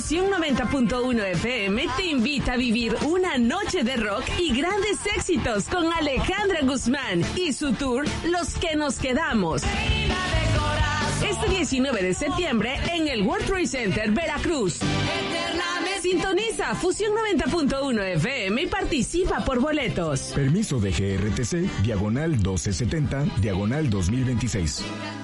Fusión 90.1 FM te invita a vivir una noche de rock y grandes éxitos con Alejandra Guzmán y su tour Los que nos quedamos. Este 19 de septiembre en el World Trade Center, Veracruz. Sintoniza Fusión 90.1 FM y participa por boletos. Permiso de GRTC, diagonal 1270, diagonal 2026.